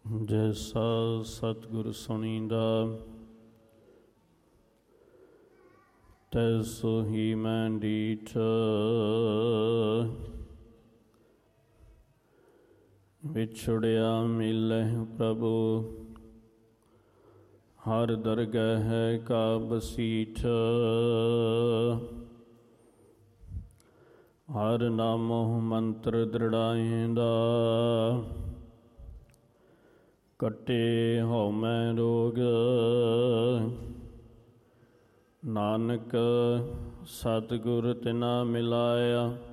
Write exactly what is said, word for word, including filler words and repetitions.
ਜੈਸਾ ਸਤਿਗੁਰ ਸੁਣੀਂਦਾ ਤੈਸੋ ਹੀ ਮੈਂ ਡੀਠ। ਵਿਛੜਿਆ ਮਿਲਹਿ ਪ੍ਰਭੂ ਹਰ ਦਰਗਹਿ ਕਾ ਬਸੀਠ। ਹਰ ਨਾਮੋ ਮੰਤਰ ਦ੍ਰਿੜਾਇਂਦਾ ਕੱਟੇ ਹਉਮੈ ਰੋਗ। ਨਾਨਕ ਸਤਿਗੁਰ ਤਿਨਾ ਮਿਲਾਇਆ